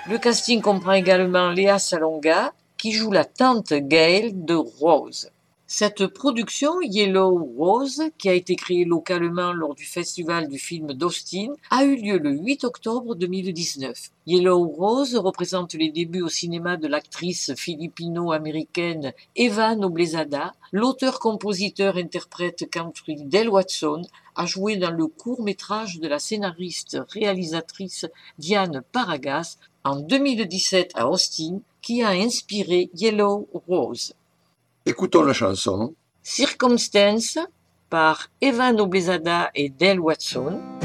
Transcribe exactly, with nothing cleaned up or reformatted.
Le casting comprend également Léa Salonga, qui joue la tante Gail de Rose. Cette production, Yellow Rose, qui a été créée localement lors du festival du film d'Austin, a eu lieu le huit octobre deux mille dix-neuf. Yellow Rose représente les débuts au cinéma de l'actrice philippino-américaine Eva Noblezada. L'auteur-compositeur-interprète country Del Watson a joué dans le court-métrage de la scénariste-réalisatrice Diane Paragas en deux mille dix-sept à Austin, qui a inspiré Yellow Rose. Écoutons la chanson. Circumstance par Eva Noblezada et Del Watson.